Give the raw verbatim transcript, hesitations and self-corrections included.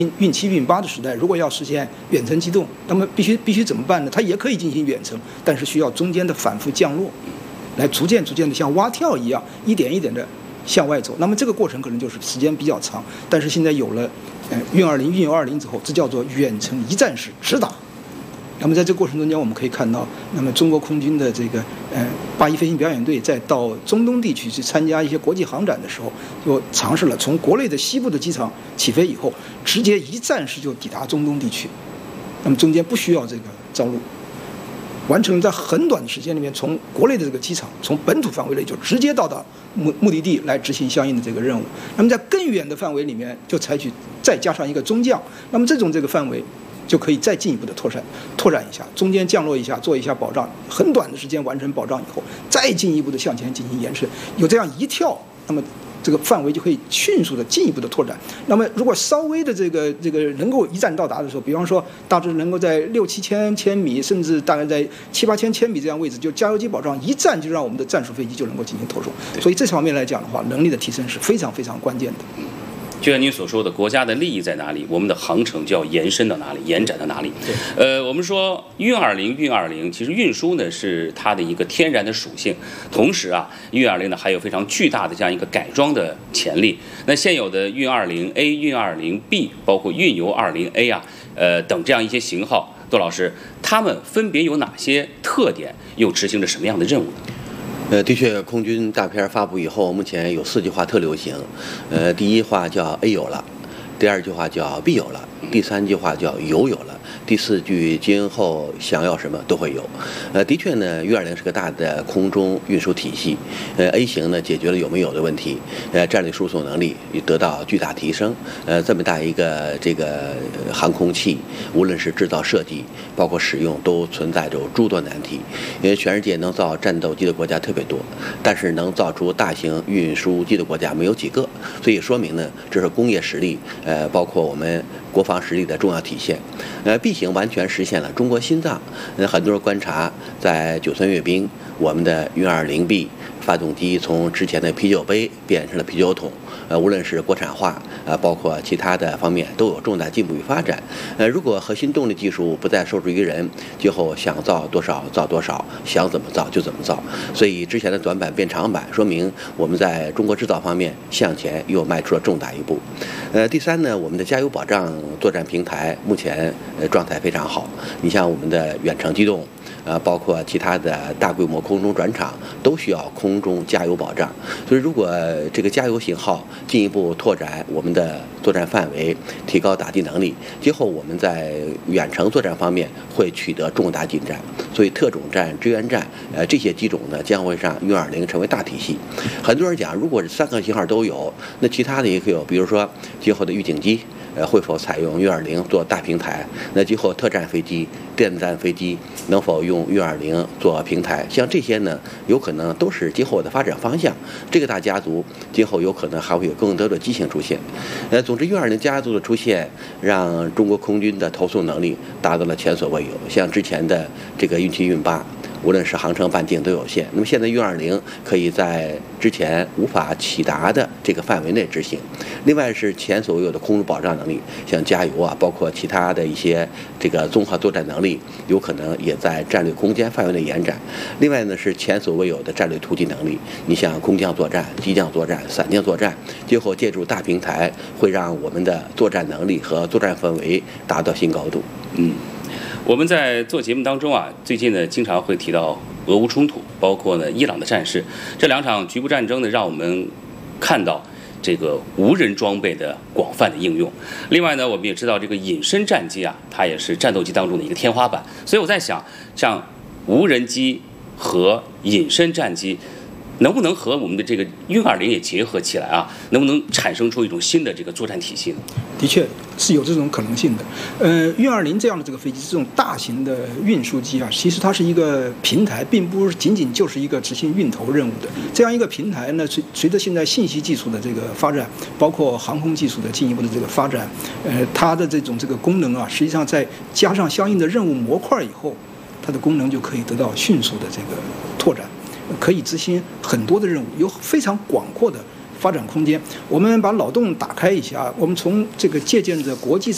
运七、运八的时代，如果要实现远程机动，那么必须必须怎么办呢？它也可以进行远程，但是需要中间的反复降落，来逐渐逐渐的像蛙跳一样，一点一点的向外走。那么这个过程可能就是时间比较长，但是现在有了呃运二零、运幺二零之后，这叫做远程一站式直达。那么在这个过程中间，我们可以看到，那么中国空军的这个呃八一飞行表演队在到中东地区去参加一些国际航展的时候，就尝试了从国内的西部的机场起飞以后，直接一站式就抵达中东地区，那么中间不需要这个着陆，完成在很短的时间里面，从国内的这个机场，从本土范围内就直接到达目目的地来执行相应的这个任务。那么在更远的范围里面，就采取再加上一个中降，那么这种这个范围就可以再进一步的拓展拓展一下，中间降落一下，做一下保障，很短的时间完成保障以后，再进一步的向前进行延伸，有这样一跳，那么这个范围就可以迅速的进一步的拓展。那么如果稍微的这个这个能够一站到达的时候，比方说大致能够在六七千千米，甚至大概在七八千千米这样位置，就加油机保障一站就让我们的战术飞机就能够进行投送。所以这方面来讲的话，能力的提升是非常非常关键的。 就像您所说的，国家的利益在哪里，我们的航程就要延伸到哪里，延展到哪里。呃，我们说运二零、运二零，其实运输呢是它的一个天然的属性，同时啊，运二零呢还有非常巨大的这样一个改装的潜力。那现有的运二零 A、运二零 B， 包括运油二零 A 啊，呃等这样一些型号，窦老师，它们分别有哪些特点，又执行着什么样的任务呢？ 呃，的确，空军大片发布以后，目前有四句话特流行。呃，第一话叫 A 有了，第二句话叫 B 有了，第三句话叫油有了，第四句今后想要什么都会有。呃，的确呢，运二零是个大的空中运输体系。呃 ，A 型呢解决了有没有的问题，呃，战略输送能力得到巨大提升。呃，这么大一个这个航空器，无论是制造设计，包括使用，都存在着诸多难题。因为全世界能造战斗机的国家特别多，但是能造出大型运输机的国家没有几个，所以说明呢，这是工业实力，呃，包括我们国防实力的重要体现。呃 ，B 型完全实现了中国心脏。呃，很多人观察，在九三阅兵，我们的运二零 B 发动机从之前的啤酒杯变成了啤酒桶。呃，无论是国产化，呃，包括其他的方面，都有重大进步与发展。呃，如果核心动力技术不再受制于人，今后想造多少造多少，想怎么造就怎么造。所以之前的短板变长板，说明我们在中国制造方面向前又迈出了重大一步。呃，第三呢，我们的加油保障作战平台目前呃状态非常好。你像我们的远程机动。呃，包括其他的大规模空中转场都需要空中加油保障，所以如果这个加油型号进一步拓展我们的作战范围，提高打击能力，今后我们在远程作战方面会取得重大进展。所以特种战、支援战，呃，这些机种呢将会让运二零成为大体系。很多人讲，如果这三个型号都有，那其他的也可以有，比如说今后的预警机。呃，会否采用运二零做大平台？那今后特战飞机、电子战飞机能否用运二零做平台？像这些呢，有可能都是今后的发展方向。这个大家族今后有可能还会有更多的机型出现。呃，总之，运二零家族的出现，让中国空军的投送能力达到了前所未有。像之前的这个运七、运八。无论是航程半径都有限，那么现在运二零可以在之前无法起达的这个范围内执行。另外是前所未有的空中保障能力，像加油啊，包括其他的一些这个综合作战能力，有可能也在战略空间范围内延展。另外呢是前所未有的战略突击能力，你像空降作战、机降作战、伞降作战，最后借助大平台，会让我们的作战能力和作战氛围达到新高度。 嗯。我们在做节目当中啊，最近呢经常会提到俄乌冲突，包括呢伊朗的战事，这两场局部战争呢，让我们看到这个无人装备的广泛的应用。另外呢，我们也知道这个隐身战机啊，它也是战斗机当中的一个天花板。所以我在想，像无人机和隐身战机，能不能和我们的这个运二零也结合起来啊？能不能产生出一种新的这个作战体系呢？ 的确是有这种可能性的。呃，运二零这样的这个飞机，这种大型的运输机啊，其实它是一个平台，并不是仅仅就是一个执行运头任务的。这样一个平台呢，随随着现在信息技术的这个发展，包括航空技术的进一步的这个发展，呃，它的这种这个功能啊，实际上在加上相应的任务模块以后，它的功能就可以得到迅速的这个拓展。可以执行很多的任务，有非常广阔的发展空间。我们把脑洞打开一下，我们从这个借鉴着国际